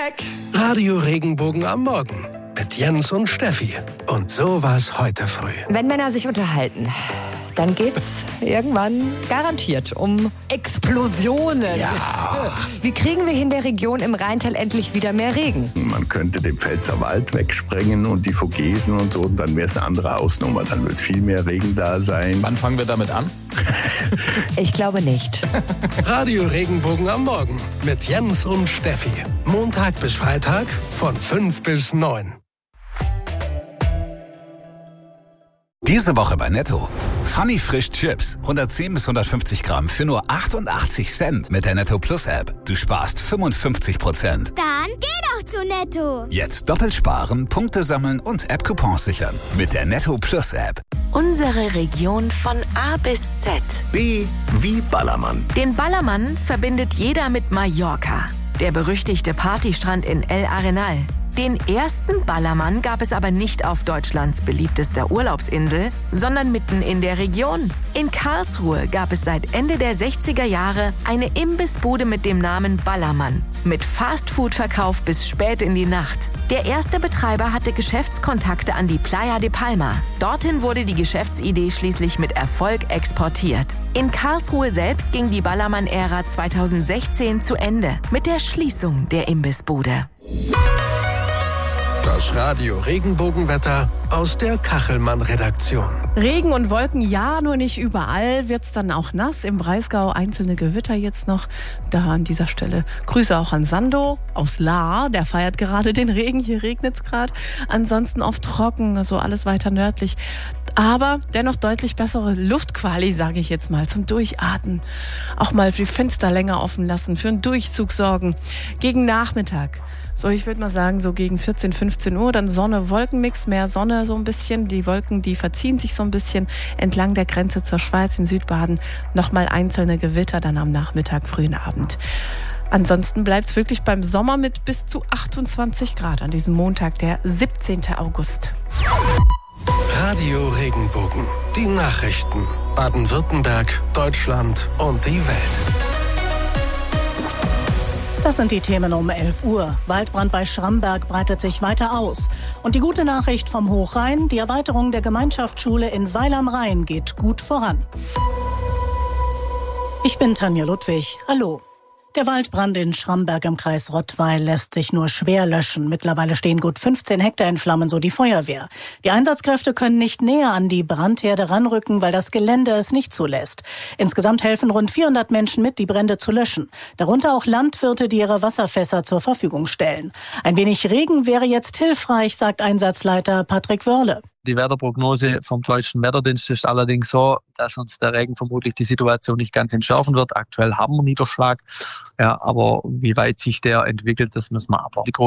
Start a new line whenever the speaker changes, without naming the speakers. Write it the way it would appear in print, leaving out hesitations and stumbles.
Radio Regenbogen am Morgen mit Jens und Steffi. Und so war's heute früh.
Wenn Männer sich unterhalten, dann geht's irgendwann garantiert um Explosionen.
Ja.
Wie kriegen wir in der Region im Rheintal endlich wieder mehr Regen?
Man könnte den Pfälzerwald wegsprengen und die Vogesen und so, und dann wäre es eine andere Hausnummer. Dann wird viel mehr Regen da sein.
Wann fangen wir damit an?
Ich glaube nicht.
Radio Regenbogen am Morgen mit Jens und Steffi. Montag bis Freitag von 5 bis 9.
Diese Woche bei Netto. Funny Frisch Chips, 110 bis 150 Gramm für nur 88 Cent mit der Netto Plus App. Du sparst 55%.
Dann geh doch zu Netto.
Jetzt doppelt sparen, Punkte sammeln und App-Coupons sichern mit der Netto Plus App.
Unsere Region von A bis Z.
B wie Ballermann.
Den Ballermann verbindet jeder mit Mallorca. Der berüchtigte Partystrand in El Arenal. Den ersten Ballermann gab es aber nicht auf Deutschlands beliebtester Urlaubsinsel, sondern mitten in der Region. In Karlsruhe gab es seit Ende der 60er Jahre eine Imbissbude mit dem Namen Ballermann. Mit Fastfood-Verkauf bis spät in die Nacht. Der erste Betreiber hatte Geschäftskontakte an die Playa de Palma. Dorthin wurde die Geschäftsidee schließlich mit Erfolg exportiert. In Karlsruhe selbst ging die Ballermann-Ära 2016 zu Ende mit der Schließung der Imbissbude.
Das Radio Regenbogenwetter aus der Kachelmann-Redaktion.
Regen und Wolken, ja, nur nicht überall. Wird's dann auch nass. Im Breisgau einzelne Gewitter jetzt noch. Da an dieser Stelle Grüße auch an Sando aus Lahr. Der feiert gerade den Regen. Hier regnet's gerade. Ansonsten oft trocken, also alles weiter nördlich. Aber dennoch deutlich bessere Luftquali, sage ich jetzt mal, zum Durchatmen. Auch mal die Fenster länger offen lassen, für einen Durchzug sorgen. Gegen Nachmittag. So, ich würde mal sagen, so gegen 14, 15 Uhr, dann Sonne-Wolkenmix, mehr Sonne so ein bisschen. Die Wolken, die verziehen sich so ein bisschen entlang der Grenze zur Schweiz in Südbaden. Nochmal einzelne Gewitter dann am Nachmittag, frühen Abend. Ansonsten bleibt es wirklich beim Sommer mit bis zu 28 Grad an diesem Montag, der 17. August.
Radio Regenbogen. Die Nachrichten. Baden-Württemberg, Deutschland und die Welt.
Das sind die Themen um 11 Uhr. Waldbrand bei Schramberg breitet sich weiter aus. Und die gute Nachricht vom Hochrhein, die Erweiterung der Gemeinschaftsschule in Weil am Rhein geht gut voran. Ich bin Tanja Ludwig. Hallo. Der Waldbrand in Schramberg im Kreis Rottweil lässt sich nur schwer löschen. Mittlerweile stehen gut 15 Hektar in Flammen, so die Feuerwehr. Die Einsatzkräfte können nicht näher an die Brandherde ranrücken, weil das Gelände es nicht zulässt. Insgesamt helfen rund 400 Menschen mit, die Brände zu löschen. Darunter auch Landwirte, die ihre Wasserfässer zur Verfügung stellen. Ein wenig Regen wäre jetzt hilfreich, sagt Einsatzleiter Patrick Wörle.
Die Wetterprognose vom Deutschen Wetterdienst ist allerdings so, dass uns der Regen vermutlich die Situation nicht ganz entschärfen wird. Aktuell haben wir Niederschlag, ja, aber wie weit sich der entwickelt, das müssen wir abwarten.